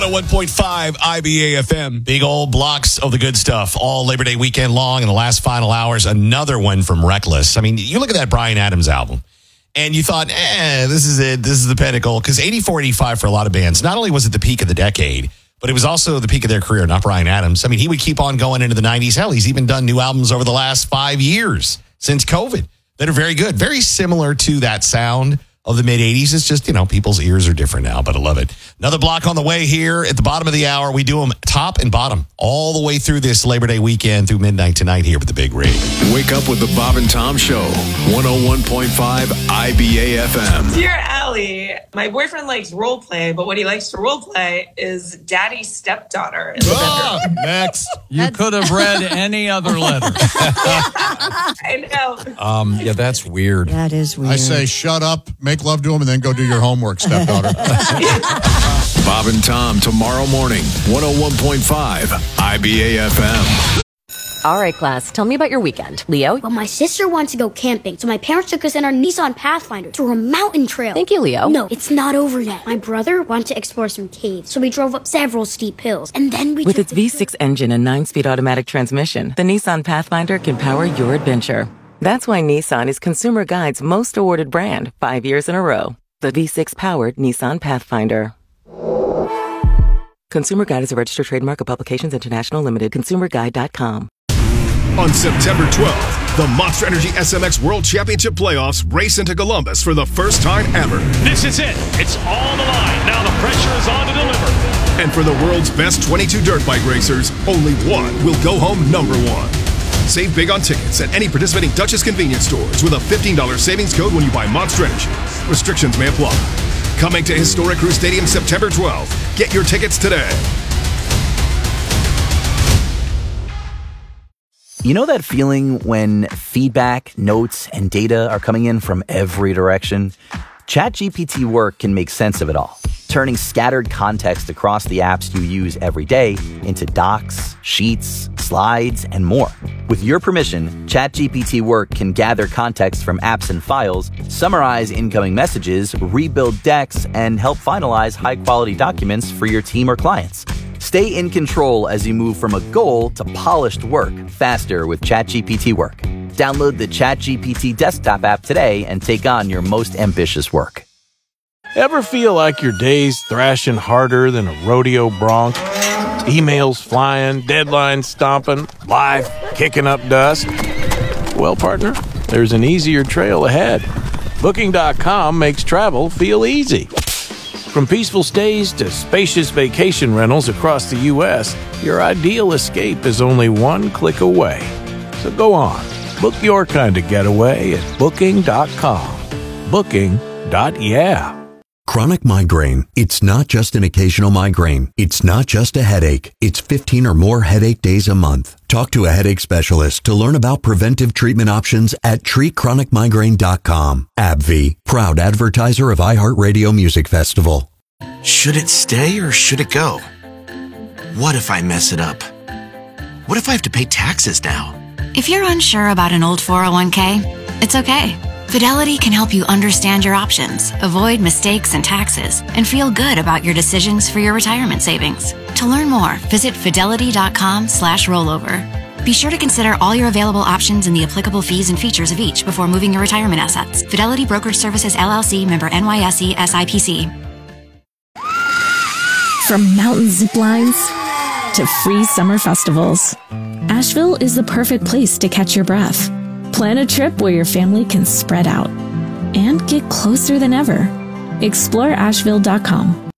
101.5 IBA FM. Big old blocks of the good stuff all Labor Day weekend long. In the last final hours, another one from Reckless. I mean, you look at that Bryan Adams album and you thought, this is it. This is the pinnacle. Because 84, 85 for a lot of bands, not only was it the peak of the decade, but it was also the peak of their career, not Bryan Adams. I mean, he would keep on going into the 90s. Hell, he's even done new albums over the last 5 years since COVID that are very good. Very similar to that sound of the mid-'80s. It's just, people's ears are different now, but I love it. Another block on the way here at the bottom of the hour. We do them top and bottom all the way through this Labor Day weekend through midnight tonight here with the Big Rig. Wake up with the Bob and Tom Show, 101.5 IBA FM. Dear Allie, my boyfriend likes role play, but what he likes to role play is daddy's stepdaughter. Next. You could have read any other letter. I know. Yeah, that's weird. That is weird. I say shut up, make love to him, and then go do your homework, stepdaughter. Bob and Tom tomorrow morning, 101.5 IBA FM. All right, class, tell me about your weekend. Leo? Well, my sister wants to go camping, so my parents took us in our Nissan Pathfinder to a mountain trail. Thank you, Leo. No, it's not over yet. My brother wanted to explore some caves, so we drove up several steep hills, and then we With its V6 engine and 9-speed automatic transmission, the Nissan Pathfinder can power your adventure. That's why Nissan is Consumer Guide's most awarded brand 5 years in a row. The V6-powered Nissan Pathfinder. Consumer Guide is a registered trademark of Publications International Limited. ConsumerGuide.com. On September 12th, the Monster Energy SMX World Championship Playoffs race into Columbus for the first time ever. This is it. It's all on the line. Now the pressure is on to deliver. And for the world's best 22 dirt bike racers, only one will go home number one. Save big on tickets at any participating Duchess convenience stores with a $15 savings code when you buy Monster Energy. Restrictions may apply. Coming to Historic Crew Stadium September 12th. Get your tickets today. You know that feeling when feedback, notes, and data are coming in from every direction? ChatGPT Work can make sense of it all, turning scattered context across the apps you use every day into docs, sheets, slides, and more. With your permission, ChatGPT Work can gather context from apps and files, summarize incoming messages, rebuild decks, and help finalize high-quality documents for your team or clients. Stay in control as you move from a goal to polished work faster with ChatGPT Work. Download the ChatGPT desktop app today and take on your most ambitious work. Ever feel like your day's thrashing harder than a rodeo bronc? Emails flying, deadlines stomping, life kicking up dust? Well, partner, there's an easier trail ahead. Booking.com makes travel feel easy. From peaceful stays to spacious vacation rentals across the U.S., your ideal escape is only one click away. So go on, book your kind of getaway at Booking.com. Booking.yeah. Chronic migraine. It's not just an occasional migraine. It's not just a headache. It's 15 or more headache days a month. Talk to a headache specialist to learn about preventive treatment options at treatchronicmigraine.com. AbbVie, proud advertiser of iHeartRadio Music Festival. Should it stay or should it go? What if I mess it up? What if I have to pay taxes now? If you're unsure about an old 401k, it's okay. Fidelity can help you understand your options, avoid mistakes and taxes, and feel good about your decisions for your retirement savings. To learn more, visit fidelity.com/rollover. Be sure to consider all your available options and the applicable fees and features of each before moving your retirement assets. Fidelity Brokerage Services, LLC, member NYSE, SIPC. From mountain zip lines to free summer festivals, Asheville is the perfect place to catch your breath. Plan a trip where your family can spread out and get closer than ever. Explore Asheville.com.